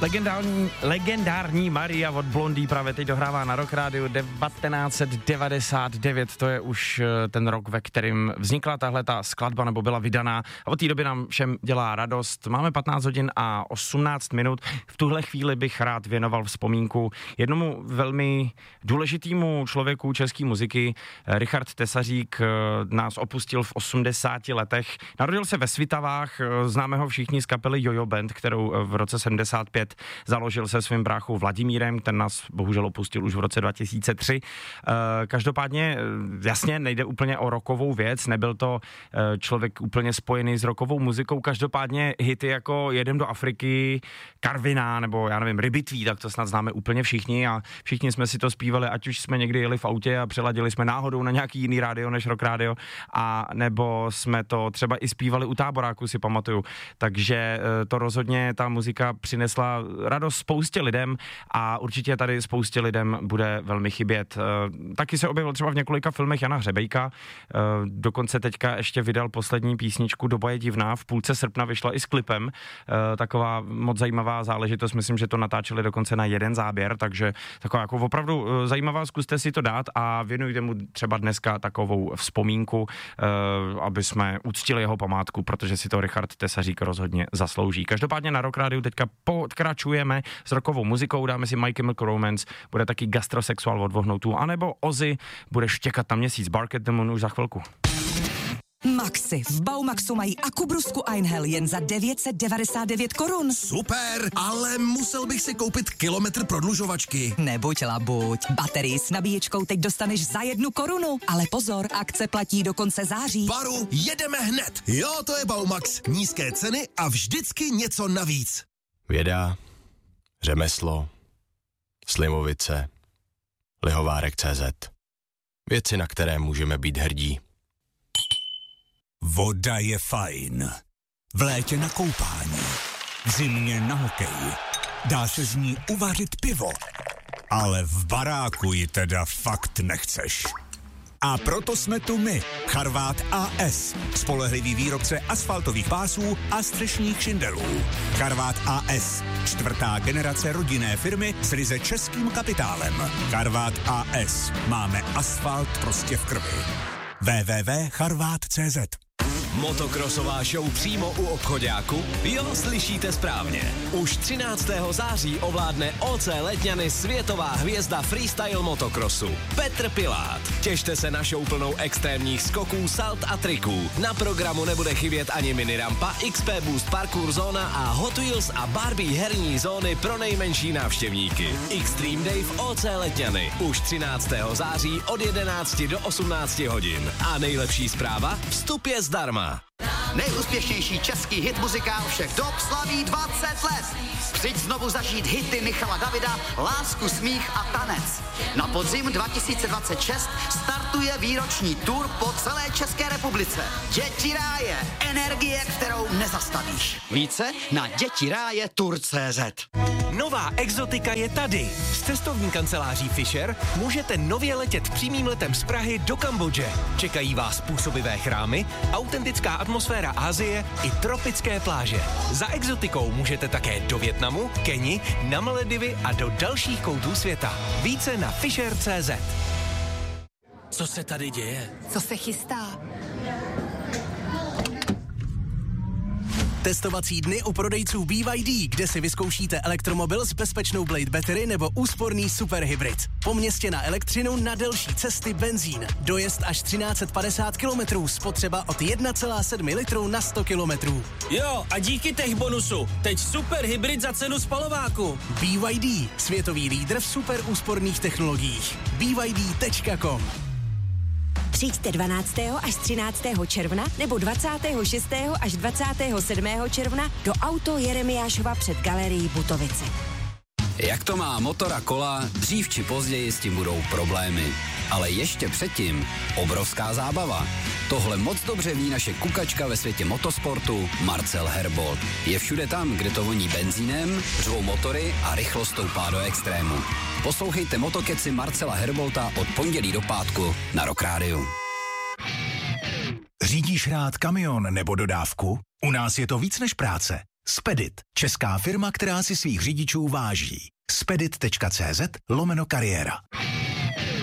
Legendární Maria od Blondie právě teď dohrává na Rock Rádiu 1999, to je už ten rok, ve kterým vznikla tahle ta skladba nebo byla vydaná a od té doby nám všem dělá radost. Máme 15 hodin a 18 minut. V tuhle chvíli bych rád věnoval vzpomínku jednomu velmi důležitému člověku české muziky. Richard Tesařík nás opustil v 80 letech. Narodil se ve Svitavách, známe ho všichni z kapely Jojo Band, kterou v roce 75 založil se svým bráchou Vladimírem, ten nás bohužel opustil už v roce 2003. Každopádně jasně nejde úplně o rockovou věc, nebyl to člověk úplně spojený s rockovou muzikou, každopádně hity jako Jedem do Afriky, Karviná nebo já nevím, Rybitví, tak to snad známe úplně všichni a všichni jsme si to zpívali, ať už jsme někdy jeli v autě a přeladili jsme náhodou na nějaký jiný rádio než Rock Rádio, a nebo jsme to třeba i zpívali u táboráku, si pamatuju. Takže to rozhodně ta muzika přinesla radost spoustě lidem a určitě tady spoustě lidem bude velmi chybět. Taky se objevil třeba v několika filmech Jana Hřebejka, dokonce teďka ještě vydal poslední písničku Doba je divná, v půlce srpna vyšla i s klipem, taková moc zajímavá záležitost, myslím, že to natáčeli dokonce na jeden záběr, takže taková jako opravdu zajímavá, zkuste si to dát a věnujte mu třeba dneska takovou vzpomínku, aby jsme uctili jeho památku, protože si to Richard Tesařík rozhodně zaslouží. Každopádně na Rock Rádiu teďka pokračujeme s rockovou muzikou, dáme si My Chemical Romance, bude taky Gastrosexual od Vohnoutů, anebo Ozzy bude štěkat na měsíc, Bark at the Moon už za chvilku. Maxi. V Baumaxu mají akubrusku Einhell jen za 999 korun. Super, ale musel bych si koupit kilometr prodlužovačky. Nebuď labuť. Baterii s nabíječkou teď dostaneš za 1 korunu. Ale pozor, akce platí do konce září. Baru, jedeme hned. Jo, to je Baumax. Nízké ceny a vždycky něco navíc. Věda, řemeslo, Slimovice, Lihovárek.cz. Věci, na které můžeme být hrdí. Voda je fajn. V létě na koupání, v zimě na hokej. Dá se z ní uvařit pivo. Ale v baráku ji teda fakt nechceš. A proto jsme tu my, Charvát AS, spolehlivý výrobce asfaltových pásů a střešních šindelů. Charvát AS, 4. generace rodinné firmy s ryze českým kapitálem. Charvát AS, máme asfalt prostě v krvi. www.charvat.cz. Motokrosová show přímo u obchoďáku? Jo, slyšíte správně. Už 13. září ovládne OC Letňany světová hvězda freestyle motokrosu Petr Pilát. Těšte se na show plnou extrémních skoků, salt a triků. Na programu nebude chybět ani minirampa, XP Boost parkour zóna a Hot Wheels a Barbie herní zóny pro nejmenší návštěvníky. Extreme Day v OC Letňany už 13. září od 11 do 18 hodin. A nejlepší zpráva? Vstup je zdarma. Nejúspěšnější český hit muzikál všech dob slaví 20 let. Přijď znovu zažít hity Michala Davida, Lásku, smích a tanec. Na podzim 2026 startuje výroční tour po celé České republice. Děti ráje, energie, kterou nezastavíš. Více na dětiráje.tour.cz. Nová exotika je tady. S cestovní kanceláří Fisher můžete nově letět přímým letem z Prahy do Kambodže. Čekají vás působivé chrámy, autentická atmosféra Asie i tropické pláže. Za exotikou můžete také do Vietnamu, Keni, na Maledivy a do dalších koutů světa. Více na Fisher.cz. Co se tady děje? Co se chystá? Testovací dny u prodejců BYD, kde si vyzkoušíte elektromobil s bezpečnou Blade Battery nebo úsporný superhybrid. Po městě na elektřinu, na delší cesty benzín. Dojezd až 1350 km, spotřeba od 1,7 litru na 100 km. Jo, a díky tech bonusu, teď superhybrid za cenu spalováku. BYD, světový lídr v super úsporných technologiích. BYD.com. Přijďte 12. až 13. června nebo 26. až 27. června do Auto Jeremiášova před galerií Butovice. Jak to má motor a kola, dřív či později s tím budou problémy. Ale ještě předtím obrovská zábava. Tohle moc dobře ví naše kukačka ve světě motosportu Marcel Herbold. Je všude tam, kde to voní benzínem, řvou motory a rychlost stoupá do extrému. Poslouchejte motokeci Marcela Herbolta od pondělí do pátku na Rock Rádiu. Řídíš rád kamion nebo dodávku? U nás je to víc než práce. Spedit, česká firma, která si svých řidičů váží. Spedit.cz/kariéra.